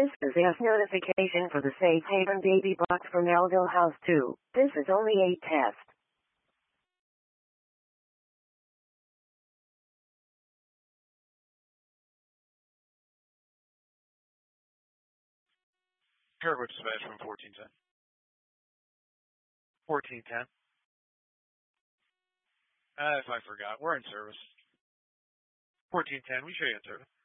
This is a notification for the Safe Haven Baby Box for Melville House 2. This is only a test. Kirkwood dispatch from 1410. 1410. If I forgot, we're in service. 1410, we show you in service.